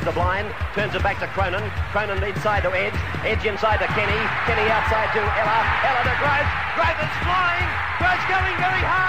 the blind, turns it back to Cronin. Cronin inside to Edge. Edge inside to Kenny. Kenny outside to Ella. Ella to Grove. Grove is flying. Grove's going very hard.